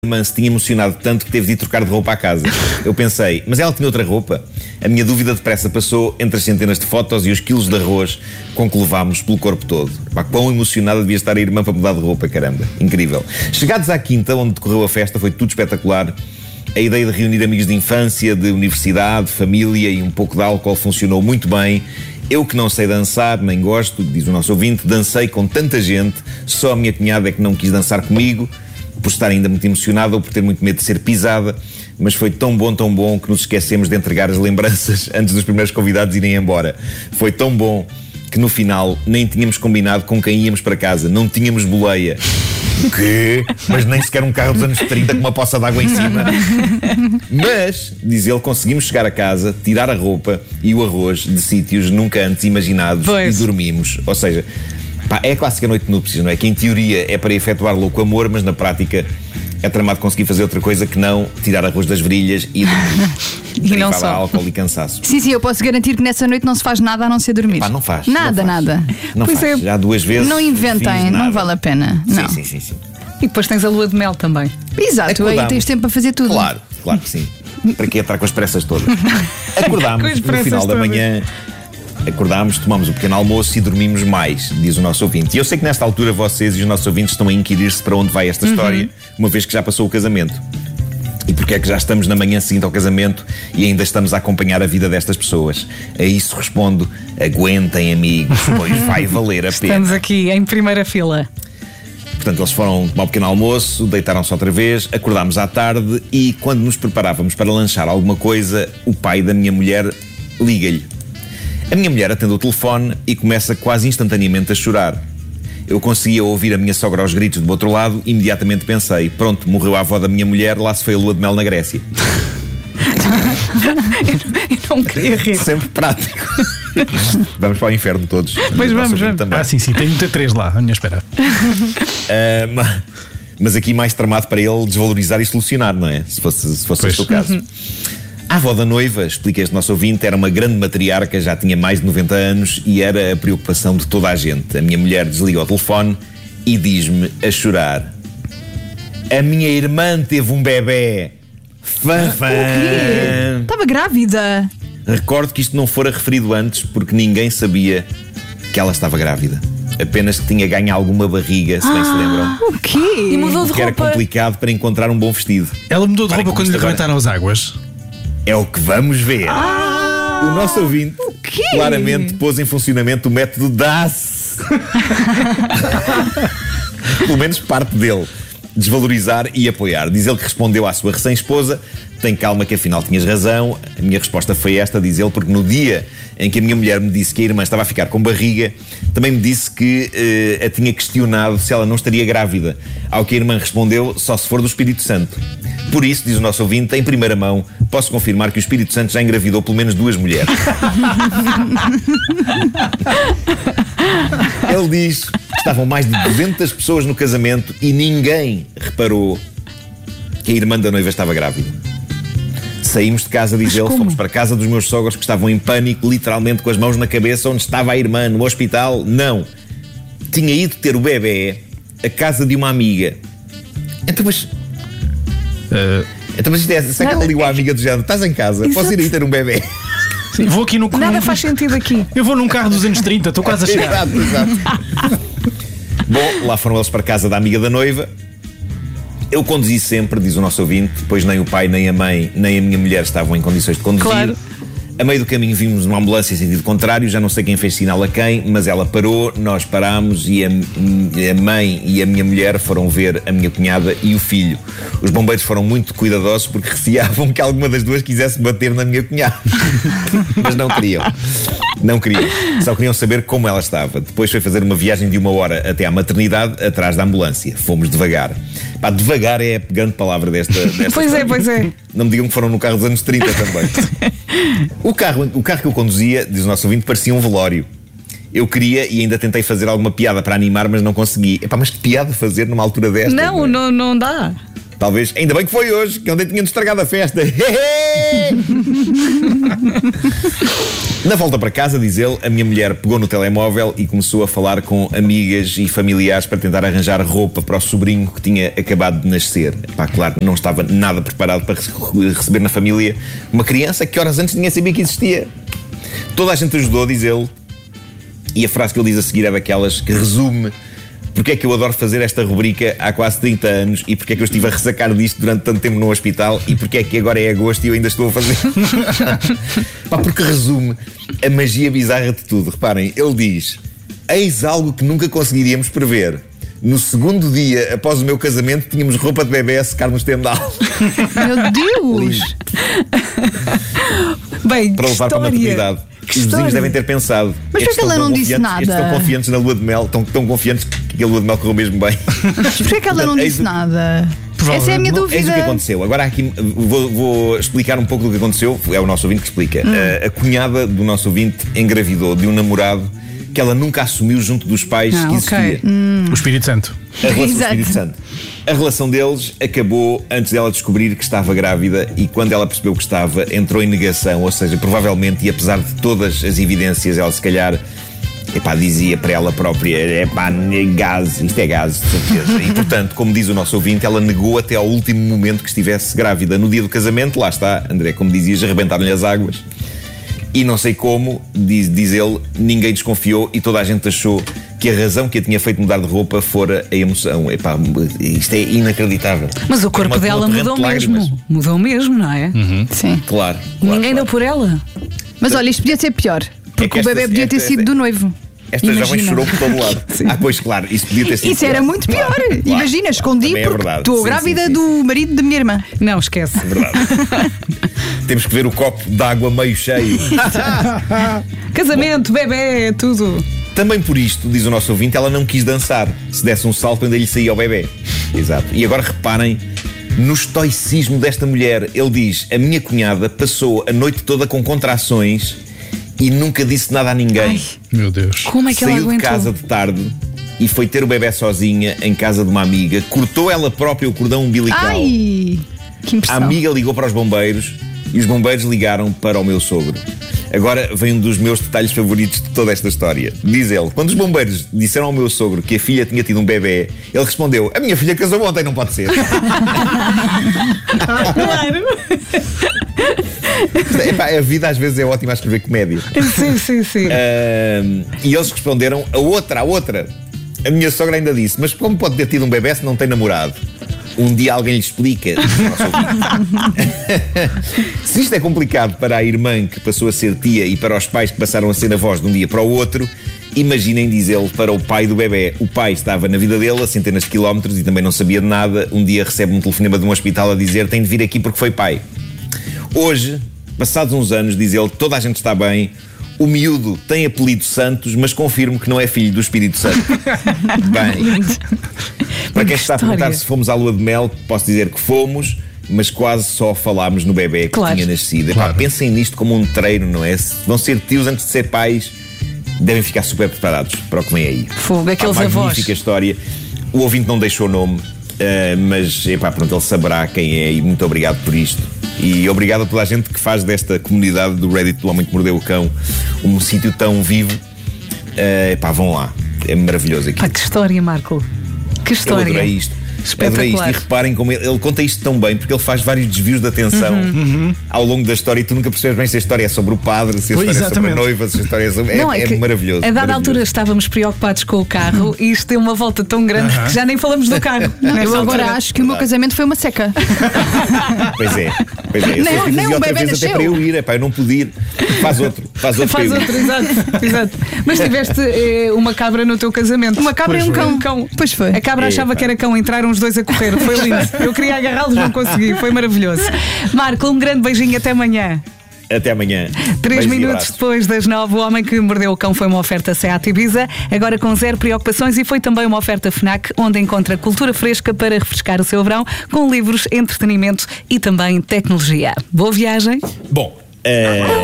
irmã se tinha emocionado tanto que teve de ir trocar de roupa à casa. Eu pensei, mas ela tinha outra roupa? A minha dúvida depressa passou entre as centenas de fotos e os quilos de arroz com que levámos pelo corpo todo. Pá, quão emocionada devia estar a irmã para mudar de roupa, caramba. Incrível. Chegados à quinta, onde decorreu a festa, foi tudo espetacular. A ideia de reunir amigos de infância, de universidade, família e um pouco de álcool funcionou muito bem. Eu que não sei dançar, nem gosto, diz o nosso ouvinte, dancei com tanta gente, só a minha cunhada é que não quis dançar comigo, por estar ainda muito emocionada ou por ter muito medo de ser pisada, mas foi tão bom que nos esquecemos de entregar as lembranças antes dos primeiros convidados irem embora. Foi tão bom que no final nem tínhamos combinado com quem íamos para casa, não tínhamos boleia. O quê? Mas nem sequer um carro dos anos 30 com uma poça de água em cima. Mas, diz ele, conseguimos chegar a casa, tirar a roupa e o arroz de sítios nunca antes imaginados e dormimos. Ou seja, pá, é a clássica noite de núpcias, não é? Que em teoria é para efetuar louco amor, mas na prática é tramado conseguir fazer outra coisa que não tirar arroz das virilhas e dormir. E não só álcool e cansaço. Sim, eu posso garantir que nessa noite não se faz nada a não ser dormir. Pá, não faz. Nada. Não Pois faz. Já 2 vezes. Não inventem, não vale a pena. Não. Sim. E depois tens a lua de mel também. Exato, aí tens tempo para fazer tudo. Claro que sim. Para que entrar com as pressas todas? Acordámos no final da manhã. Acordámos, tomamos o pequeno almoço e dormimos mais, diz o nosso ouvinte. E eu sei que nesta altura vocês e os nossos ouvintes estão a inquirir-se para onde vai esta história, uma vez que já passou o casamento. E porque é que já estamos na manhã seguinte ao casamento e ainda estamos a acompanhar a vida destas pessoas? A isso respondo, aguentem amigos, pois vai valer a pena. Estamos aqui em primeira fila. Portanto, eles foram tomar um pequeno almoço, deitaram-se outra vez, acordámos à tarde e quando nos preparávamos para lanchar alguma coisa, o pai da minha mulher liga-lhe. A minha mulher atende o telefone e começa quase instantaneamente a chorar. Eu conseguia ouvir a minha sogra aos gritos do outro lado e imediatamente pensei, pronto, morreu a avó da minha mulher, lá se foi a lua de mel na Grécia. Eu não queria rir. Sempre prático. Vamos para o inferno todos. Pois vamos. Ah, sim, tem muita 3 lá, à minha espera. Mas aqui mais tramado para ele desvalorizar e solucionar, não é? Se fosse este o caso. A avó da noiva, explica este nosso ouvinte, era uma grande matriarca, já tinha mais de 90 anos e era a preocupação de toda a gente. A minha mulher desliga o telefone e diz-me a chorar: a minha irmã teve um bebê. Fã. Estava grávida. Recordo que isto não fora referido antes porque ninguém sabia que ela estava grávida. Apenas que tinha ganho alguma barriga, se bem se lembram. O quê? E mudou de Porque era roupa. complicado para encontrar um bom vestido. Ela mudou de roupa quando lhe agora rebentaram as águas. É o que vamos ver. O nosso ouvinte claramente pôs em funcionamento o método DAS. Pelo menos parte dele. Desvalorizar e apoiar. Diz ele que respondeu à sua recém-esposa: tem calma que afinal tinhas razão. A minha resposta foi esta, diz ele, porque no dia em que a minha mulher me disse que a irmã estava a ficar com barriga, também me disse que a tinha questionado se ela não estaria grávida. Ao que a irmã respondeu: só se for do Espírito Santo. Por isso, diz o nosso ouvinte, em primeira mão, posso confirmar que o Espírito Santo já engravidou pelo menos 2 mulheres. Ele diz que estavam mais de 200 pessoas no casamento e ninguém reparou que a irmã da noiva estava grávida. Saímos de casa, diz ele, fomos para a casa dos meus sogros que estavam em pânico, literalmente com as mãos na cabeça. Onde estava a irmã? No hospital? Não. Tinha ido ter o bebê à casa de uma amiga. Então, mas isto é, se aquela ligou à amiga do género: estás em casa, posso ir aí ter um bebê? Sim, vou aqui no Nada faz sentido aqui. Eu vou num carro dos anos 30, estou quase a chegar. Exato. Bom, lá foram eles para a casa da amiga da noiva. Eu conduzi sempre, diz o nosso ouvinte, pois nem o pai, nem a mãe, nem a minha mulher estavam em condições de conduzir. Claro. A meio do caminho vimos uma ambulância em sentido contrário, já não sei quem fez sinal a quem, mas ela parou, nós parámos e a mãe e a minha mulher foram ver a minha cunhada e o filho. Os bombeiros foram muito cuidadosos porque receavam que alguma das duas quisesse bater na minha cunhada. Mas não queriam. Só queriam saber como ela estava. Depois foi fazer uma viagem de 1 hora até à maternidade, atrás da ambulância. Fomos devagar. Pá, devagar é a grande palavra desta Pois história. é. Não me digam que foram no carro dos anos 30 também. O carro que eu conduzia, diz o nosso ouvinte, parecia um velório. Eu queria e ainda tentei fazer alguma piada para animar, mas não consegui. Epá, mas que piada fazer numa altura desta? Não dá. Talvez, ainda bem que foi hoje, que ontem tinha-nos estragado a festa. Na volta para casa, diz ele, a minha mulher pegou no telemóvel e começou a falar com amigas e familiares para tentar arranjar roupa para o sobrinho que tinha acabado de nascer. Pá, claro, não estava nada preparado para receber na família uma criança que horas antes ninguém sabia que existia. Toda a gente ajudou, diz ele, e a frase que ele diz a seguir é daquelas que resume porque é que eu adoro fazer esta rubrica há quase 30 anos e porque é que eu estive a ressacar disto durante tanto tempo no hospital e porque é que agora é agosto e eu ainda estou a fazer. Pá, porque resume a magia bizarra de tudo. Reparem, ele diz: eis algo que nunca conseguiríamos prever. No segundo dia após o meu casamento tínhamos roupa de bebê a secar no estendal. Meu Deus! Bem, para levar para a maternidade. Os vizinhos devem ter pensado. Mas porquê que ela não disse nada? Estes estão confiantes na lua de mel, tão confiantes que a lua de mel correu mesmo bem. Mas porquê que ela não disse nada? Essa é a minha dúvida. Eis o que aconteceu. Agora aqui vou explicar um pouco do que aconteceu. É o nosso ouvinte que explica. A cunhada do nosso ouvinte engravidou de um namorado que ela nunca assumiu junto dos pais que existia. O Espírito Santo. A relação do Espírito Santo. A relação deles acabou antes dela descobrir que estava grávida e quando ela percebeu que estava, entrou em negação, ou seja, provavelmente, e apesar de todas as evidências, ela se calhar dizia para ela própria: gás, isto é gás, de certeza. E portanto, como diz o nosso ouvinte, ela negou até ao último momento que estivesse grávida. No dia do casamento, lá está, André, como dizias, arrebentaram-lhe as águas. E não sei como, diz ele, ninguém desconfiou e toda a gente achou que a razão que a tinha feito mudar de roupa fora a emoção. Isto é inacreditável. Mas o corpo dela mudou mesmo. Mudou mesmo, não é? Sim. Claro. Ninguém deu por ela. Mas olha, isto podia ser pior. Porque o bebê podia ter sido do noivo. Esta jovem chorou por todo lado. Pois claro, isso podia ter sido. Isso era muito pior. Claro. Imagina, escondi porque estou grávida do marido da minha irmã. Não, esquece. É verdade. Temos que ver o copo de água meio cheio. Casamento, bebê, tudo. Também por isto, diz o nosso ouvinte, ela não quis dançar. Se desse um salto, ainda lhe saía ao bebê. Exato. E agora reparem no estoicismo desta mulher. Ele diz: a minha cunhada passou a noite toda com contrações e nunca disse nada a ninguém. Ai, meu Deus. Como é que ela aguentou? Saiu de casa de tarde e foi ter o bebê sozinha em casa de uma amiga. Cortou ela própria o cordão umbilical. Ai, que impressão. A amiga ligou para os bombeiros e os bombeiros ligaram para o meu sogro. Agora vem um dos meus detalhes favoritos de toda esta história. Diz ele: quando os bombeiros disseram ao meu sogro que a filha tinha tido um bebê, ele respondeu: a minha filha casou ontem, não pode ser. Claro. A vida às vezes é ótima a escrever comédia. Sim. E eles responderam: a outra. A minha sogra ainda disse: mas como pode ter tido um bebê se não tem namorado? Um dia alguém lhe explica. Se isto é complicado para a irmã que passou a ser tia e para os pais que passaram a ser avós de um dia para o outro, imaginem, diz ele, para o pai do bebê. O pai estava na vida dele a centenas de quilómetros e também não sabia de nada. Um dia recebe um telefonema de um hospital a dizer: tem de vir aqui porque foi pai. Hoje, passados uns anos, diz ele, toda a gente está bem. O miúdo tem apelido Santos, mas confirmo que não é filho do Espírito Santo. Bem, para quem está a perguntar se fomos à lua de mel, posso dizer que fomos, mas quase só falámos no bebê que tinha nascido. Claro. Pensem nisto como um treino, não é? Se vão ser tios antes de ser pais, devem ficar super preparados para o que vem aí. Fogo, aqueles avós. Magnífica história. O ouvinte não deixou nome, mas pronto, ele saberá quem é e muito obrigado por isto. E obrigado a toda a gente que faz desta comunidade do Reddit do Homem que Mordeu o Cão um sítio tão vivo. Vão lá, é maravilhoso aqui. Que história, Marco. Que história. Eu adorei isto. Espetacular. E reparem como ele conta isto tão bem, porque ele faz vários desvios de atenção ao longo da história e tu nunca percebes bem se a história é sobre o padre, se a história é sobre a noiva, se a história é sobre... É maravilhoso. A dada altura estávamos preocupados com o carro e isto deu uma volta tão grande que já nem falamos do carro. Eu agora acho que o meu casamento foi uma seca. Pois é. Eu nem outra vez até para eu ir, eu não pude ir. Faz outro, exato. Mas tiveste uma cabra no teu casamento. Uma cabra e um cão. Pois foi. A cabra achava que era cão, entraram os dois a correr. Foi lindo. Eu queria agarrá-los, não consegui. Foi maravilhoso. Marco, um grande beijinho, até amanhã. Até amanhã. 3 minutos depois das 9, o Homem que Mordeu o Cão foi uma oferta Seat Ibiza, agora com zero preocupações, e foi também uma oferta FNAC, onde encontra cultura fresca para refrescar o seu verão, com livros, entretenimento e também tecnologia. Boa viagem. Bom,